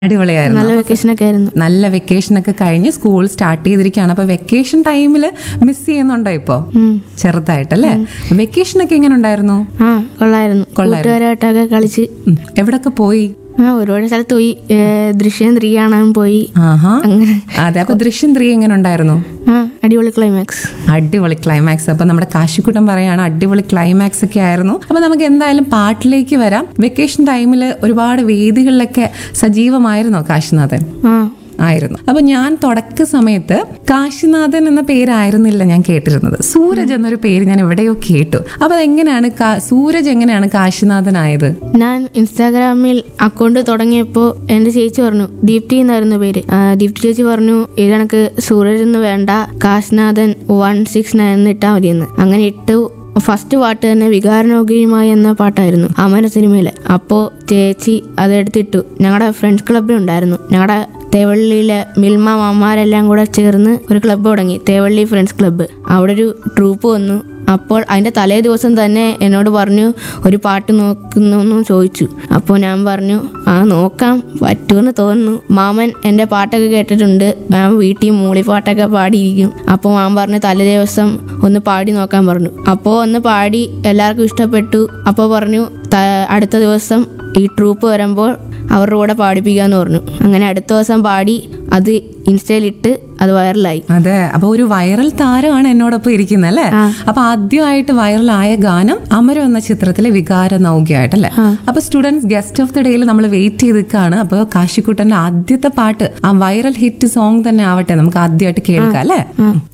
അടിപൊളിയായിരുന്നു. നല്ല വെക്കേഷനൊക്കെ ആയിരുന്നു. നല്ല വെക്കേഷൻ ഒക്കെ കഴിഞ്ഞ് സ്കൂൾ സ്റ്റാർട്ട് ചെയ്തിരിക്കുകയാണ്. അപ്പൊ വെക്കേഷൻ ടൈമിൽ മിസ് ചെയ്യുന്നുണ്ടോ ഇപ്പോ? ചെറുതായിട്ടല്ലേ? വെക്കേഷൻ ഒക്കെ എങ്ങനെ ഉണ്ടായിരുന്നു? കൊള്ളായിരുന്നു. കൂട്ടുകാരായിട്ടൊക്കെ കളിച്ച് എവിടൊക്കെ പോയി? ഒരുപാട് സ്ഥലത്ത് പോയി. ദൃശ്യം 3 കാണാൻ പോയി. ആഹാ, അങ്ങനെ അതെ. അപ്പൊ ദൃശ്യം 3 എങ്ങനെ ഉണ്ടായിരുന്നു? അടിപൊളി ക്ലൈമാക്സ്. അടിപൊളി ക്ലൈമാക്സ്. അപ്പൊ നമ്മുടെ കാശിക്കുട്ടൻ പറയാണ് അടിപൊളി ക്ലൈമാക്സ് ഒക്കെ ആയിരുന്നു. അപ്പൊ നമുക്ക് എന്തായാലും പാട്ടിലേക്ക് വരാം. വെക്കേഷൻ ടൈമിൽ ഒരുപാട് വേദികളിലൊക്കെ സജീവമായിരുന്നോ കാശിനാഥൻ? ആയിരുന്നു. അപ്പൊ ഞാൻ തുടക്ക സമയത്ത് കാശിനാഥൻ എന്ന പേരായിരുന്നില്ല ഞാൻ കേട്ടിരുന്നത്. സൂരജ് എന്നൊരു പേര് ഞാൻ എവിടെയോ കേട്ടു. അപ്പൊ അതെങ്ങനെയാണ് സൂരജ് എങ്ങനെയാണ് കാശിനാഥനായത്? ഞാൻ ഇൻസ്റ്റാഗ്രാമിൽ അക്കൗണ്ട് തുടങ്ങിയപ്പോൾ എന്റെ ചേച്ചി പറഞ്ഞു, ദീപ്തി എന്നായിരുന്നു പേര്. ദീപ്തി ചേച്ചി പറഞ്ഞു, ഇത് കണക്ക് സൂരജ് എന്ന് വേണ്ട, കാശിനാഥൻ 169 ഇട്ടാ മതിയെന്ന്. അങ്ങനെ ഇട്ടു. ഫസ്റ്റ് പാട്ട് തന്നെ വികാരനോഗ്യമായി എന്ന പാട്ടായിരുന്നു അമര സിനിമയിലെ. അപ്പോൾ ചേച്ചി അതെടുത്തിട്ടു. ഞങ്ങളുടെ ഫ്രണ്ട്സ് ക്ലബ്ബിലുണ്ടായിരുന്നു. ഞങ്ങളുടെ തേവള്ളിയിലെ മിൽമ മാമാരെല്ലാം കൂടെ ചേർന്ന് ഒരു ക്ലബ്ബ് തുടങ്ങി, തേവള്ളി ഫ്രണ്ട്സ് ക്ലബ്ബ്. അവിടെ ഒരു ട്രൂപ്പ് വന്നു. അപ്പോൾ അതിൻ്റെ തലേ ദിവസം തന്നെ എന്നോട് പറഞ്ഞു, ഒരു പാട്ട് നോക്കുന്നു ചോദിച്ചു. അപ്പോൾ ഞാൻ പറഞ്ഞു, നോക്കാം, പറ്റുമെന്ന് തോന്നുന്നു. മാമൻ എൻ്റെ പാട്ടൊക്കെ കേട്ടിട്ടുണ്ട്, മാം വീട്ടിൽ മൂളിപ്പാട്ടൊക്കെ പാടിയിരിക്കും. അപ്പോൾ മാമൻ പറഞ്ഞു തലേ ദിവസം ഒന്ന് പാടി നോക്കാൻ പറഞ്ഞു. അപ്പോൾ ഒന്ന് പാടി എല്ലാവർക്കും ഇഷ്ടപ്പെട്ടു. അപ്പോൾ പറഞ്ഞു അടുത്ത ദിവസം ഈ ട്രൂപ്പ് വരുമ്പോൾ അവരുടെ കൂടെ പാടിപ്പിക്കാന്ന് പറഞ്ഞു. അങ്ങനെ അടുത്ത ദിവസം പാടി അത് ഇൻസ്റ്റയിലിട്ട് അത് വൈറലായി. അതെ. അപ്പൊ ഒരു വൈറൽ താരമാണ് എന്നോടൊപ്പം ഇരിക്കുന്നത് അല്ലേ? അപ്പൊ ആദ്യമായിട്ട് വൈറലായ ഗാനം അമരം എന്ന ചിത്രത്തിലെ വികാര നൗകയായിട്ടല്ലേ? അപ്പൊ സ്റ്റുഡൻസ് ഗസ്റ്റ് ഓഫ് ദി ഡേയിൽ നമ്മൾ വെയിറ്റ് ചെയ്ത് നിൽക്കുകയാണ്. അപ്പൊ കാശിക്കുട്ടന്റെ ആദ്യത്തെ പാട്ട് ആ വൈറൽ ഹിറ്റ് സോങ് തന്നെ ആവട്ടെ, നമുക്ക് ആദ്യമായിട്ട് കേൾക്കാം അല്ലേ?